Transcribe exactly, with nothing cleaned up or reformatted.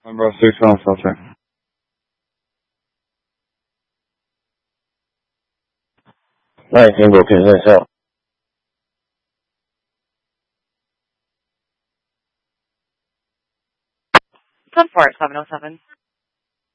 Number six one seven. 那你苹果评论下。 Ten four seven oh seven.